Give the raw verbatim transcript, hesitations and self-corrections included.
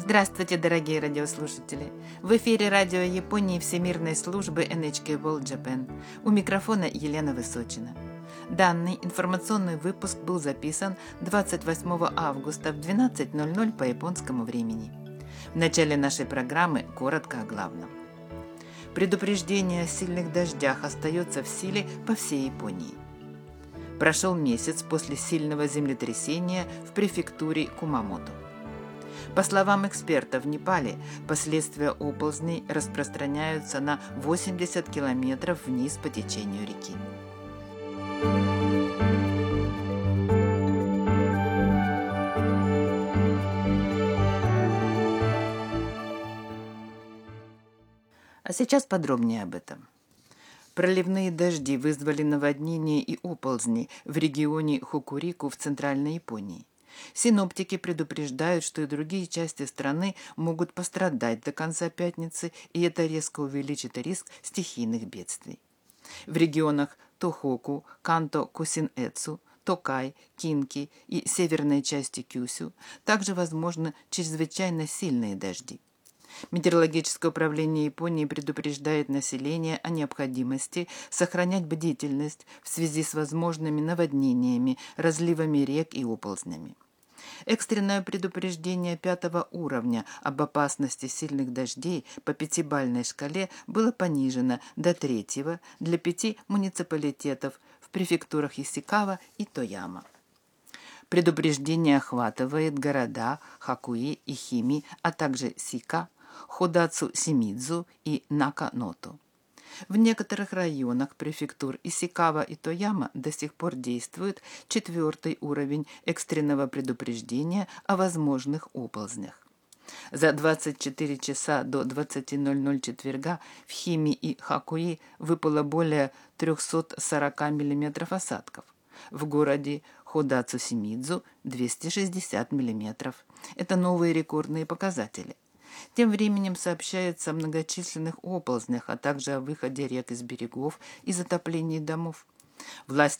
Здравствуйте, дорогие радиослушатели! В эфире радио Японии Всемирной службы эн эйч кей World Japan. У микрофона Елена Высочина. Данный информационный выпуск был записан двадцать восьмого августа в двенадцать ноль ноль по японскому времени. В начале нашей программы коротко о главном. Предупреждение о сильных дождях остается в силе по всей Японии. Прошел месяц после сильного землетрясения в префектуре Кумамото. По словам экспертов в Непале, последствия оползней распространяются на восемьдесят километров вниз по течению реки. А сейчас подробнее об этом. Проливные дожди вызвали наводнения и оползни в регионе Хокурику в Центральной Японии. Синоптики предупреждают, что и другие части страны могут пострадать до конца пятницы, и это резко увеличит риск стихийных бедствий. В регионах Тохоку, Канто-Кусин-Эцу, Токай, Кинки и северной части Кюсю также возможны чрезвычайно сильные дожди. Метеорологическое управление Японии предупреждает население о необходимости сохранять бдительность в связи с возможными наводнениями, разливами рек и оползнями. Экстренное предупреждение пятого уровня об опасности сильных дождей по пятибалльной шкале было понижено до третьего для пяти муниципалитетов в префектурах Исикава и Тояма. Предупреждение охватывает города Хакуи и Хими, а также Сика, Ходацу-Симидзу и Наканото. В некоторых районах префектур Исикава и Тояма до сих пор действует четвертый уровень экстренного предупреждения о возможных оползнях. За двадцать четыре часа до двадцати ноль ноль четверга в Хими и Хакуи выпало более триста сорок миллиметров осадков. В городе Ходацу-Симидзу двести шестьдесят миллиметров. Это новые рекордные показатели. Тем временем сообщается о многочисленных оползнях, а также о выходе рек из берегов и затоплении домов. Власти